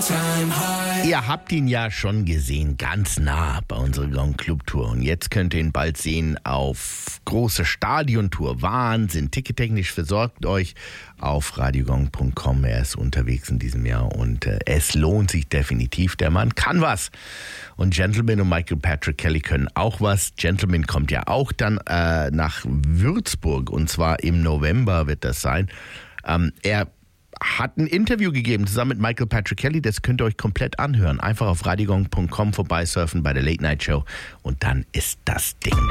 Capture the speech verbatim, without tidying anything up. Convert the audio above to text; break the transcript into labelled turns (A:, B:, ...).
A: Ihr habt ihn ja schon gesehen, ganz nah bei unserer Gong Club Tour. Und jetzt könnt ihr ihn bald sehen auf große Stadiontour. Wahnsinn, tickettechnisch versorgt euch auf radiogong punkt com. Er ist unterwegs in diesem Jahr und äh, es lohnt sich definitiv. Der Mann kann was. Und Gentleman und Michael Patrick Kelly können auch was. Gentleman kommt ja auch dann äh, nach Würzburg und zwar im November wird das sein. Ähm, er hat ein Interview gegeben zusammen mit Michael Patrick Kelly. Das könnt ihr euch komplett anhören. Einfach auf radiogong punkt com vorbeisurfen bei der Late Night Show und dann ist das Ding